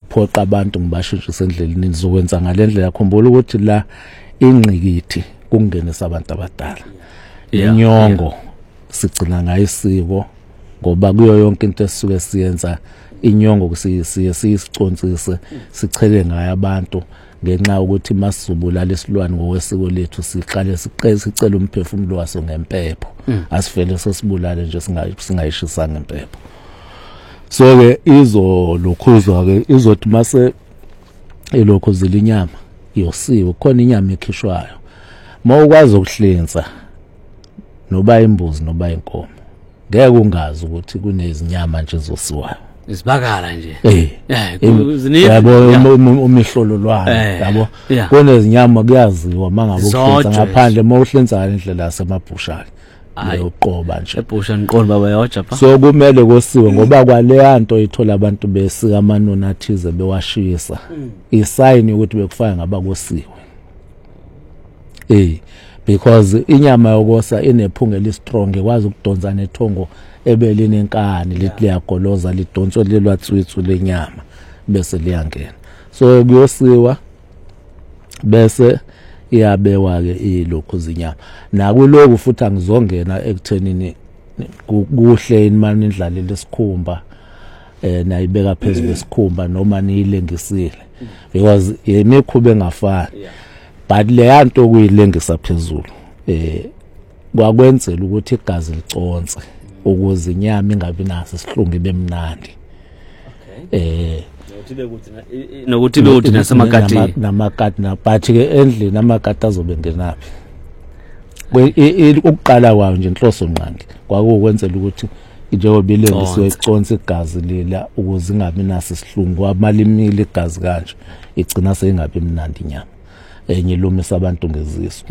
ngiphoqa abantu ngibashintshise endleleni nizokwenza ngalendlela khumbula ukuthi la ingqikithi kungenisa abantu abadala inyongo sigcina ngayisiko ngoba kuyo yonke into esisuke siyenza inyongo siyisiconsise sichele ngayo abantu ngenxa ukuthi masizubulala isilwane ngokwesiko lethu siqale sicela umphefumulo waso ngempepho asivele sesibulale nje singayishisa ngempepho so ke izolokhuzwa ke izothi mase elokhuzila inyama yosiwe khona inyama ekhishwayo mawukwazi ukuhlinza noba imbuzi noba inkomo ngeke ungazi ukuthi kunezinyama nje zosiwayo isibakala nje yabo umihlolo lwayo yabo kunezinyama kuyaziwa mangabe ukuhlinza ngaphandle mawuhlinza indlela yasemabhushani leyoqoba nje ebhusha niqondo baba yahoja pha so kumele kosiwe ngoba kwaleyanto ithola abantu besika amanona athize bewashisa isayini ukuthi bekufaka ngaba kosiwe because inyama yokosa inephunga elistrong ekwazi ukudonsa nethongo ebelini enkani lithi liyagoloza lidonswe lelwatswitsu lenyama bese liyangena so kuyosiwa bese iyabewa ke ilokhu zinyama nakuloku futhi angizongena ekuthenini kuhle imani indlala lesikhumba nayibeka phezulu lesikhumba noma niyilengisile because yemikhuba engafani but le yanto kuyilengisa phezulu kwakwenzela ukuthi igazi liconse ukuze inyama ingabi naso isihlungu bemnandi nokuthi bekuthi nasemakati namakati but ke endlini amakati azobe ngenapi ukuqala kwayo nje inhloso nqangi kwakukwenzela ukuthi njengoba ilengisiwe iconse igazi lela ukuze ingabi naso isihlungu amalimile igazi kanje igcina seyingabi mnandi inyama enye lumisa abantu ngeziso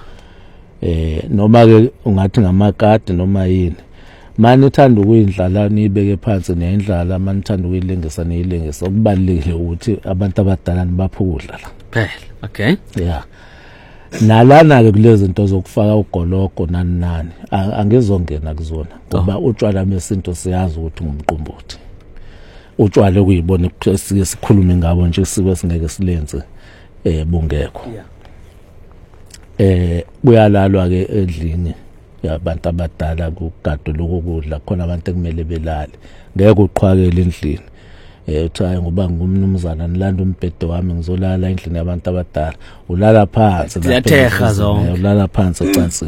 noma ke ungathi ngamakati noma yini manje uthanda ukuyindlala nibeke phansi neyindlala manje uthanda ukuyilengisa neyilengisa okubalekile ukuthi abantu abadala nibaphukudlala phela nalana ke kulezi zinto zokufaka ugologo nani angizongena kuzona ngoba utshwala besinto siyazi ukuthi ngumqombothi utshwala kuyibona sikhulume ngabo nje sibe singeke silenze bungekho kuyalalwa ke endlini yabantu abadala kugado lokudla khona abantu ekumele belale ngeke uqhwakele endlini uthaye ngoba ngumnumzana nilanda umbhedo wami ngizolala endlini yabantu abadala ulala phansi ziyatheha zonke ulala phansi ecansini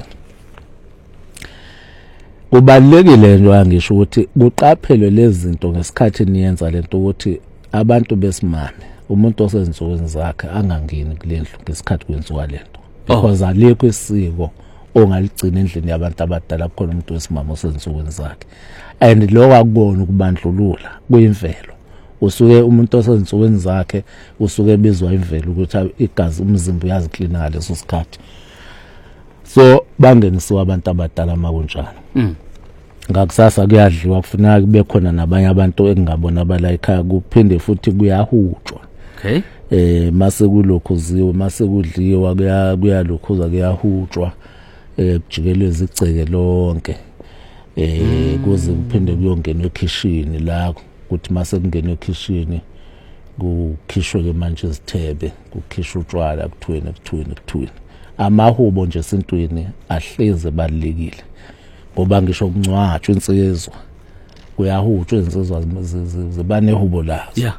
kubalekile nje ngisho ukuthi kuqaphelwe lezi zinto ngesikhathi niyenza lento ukuthi abantu besimame umuntu osenzuweni zakhe angangeni kulendlu ngesikhathi kwenziwa lento because alikho isiko ongaligcina endlini yabantu abadala khona umuntu wesimama osenzuweni zakhe and lokho akubona ukubandlulula kuyimvelo usuke umuntu osenzuweni zakhe usuke ebizwa imvelo ukuthi igazi umzimba uyaziklina ngaleso sikhathi so bangenisiwa abantu abadala makunjalo ngakusasa kuyadliwa kufuneka kube khona nabanye abantu engingabona abala ekhaya kuphinde futhi kuyahutshwa mase kulokhuziwe mase kudliwa kuyalokhuza kuyahutshwa kujikeleza igceke lonke kuze kuphinde kuyongena ekitchen la ukuthi mase kungena ekitchen kukhishwe ke manje izithebe kukhishwa utshwala kuthweni amahubo nje esintwini ahleze balekile ngoba ngisho ukuncwatshwa insizwa kuyahutshwa insizwa zibane hubo lazo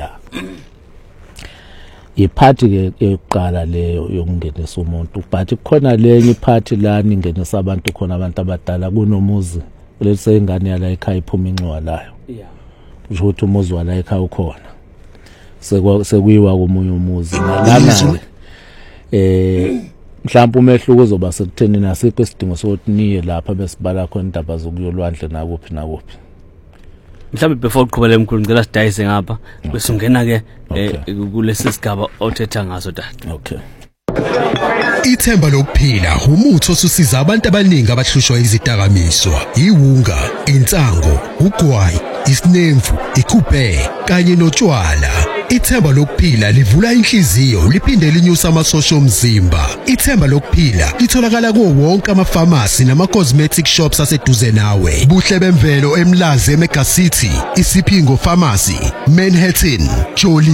iphathi ke eyokuqala leyo yokungenisa umuntu but khona lenye iphathi la ningenisa abantu khona abantu abadala kunomuzi lese ingane yala ekhaya iphuma inxwa layo kusho ukuthi umuzi wala ekhaya ukhona sekuyiwa komunye umuzi nalana mhlawumbe umehluko uzoba sekutheni nasikho isidingo sokuthi niye lapha besibala khona indaba zokuyolwandle nakuphi mhlawumbe before uqhubele emkhulu ngicela sidayise ngapha bese ungena ke kulesi sigaba othetha ngaso tata Ithemba lokuphila umuthi osusiza abantu abaningi abahlushwa izidakamizwa iwunga insango ugwayi isinemfu ikuphe kanye notshwala Ithemba lokuphila livula inhliziyo liphinde linyusa amasosha omzimba Ithemba lokuphila litholakala kuwo wonke ama-pharmacy nama-cosmetic shops aseduze nawe Buhle Bemvelo eMlazi eMega City Isiphingo Pharmacy Manhattan Joli